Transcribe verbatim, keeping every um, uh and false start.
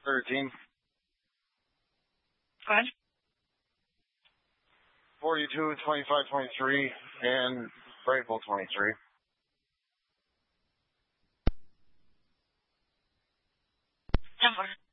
thirteen. Go ahead. forty-two, twenty-five, twenty-three, and Brightbull twenty-three. ten four.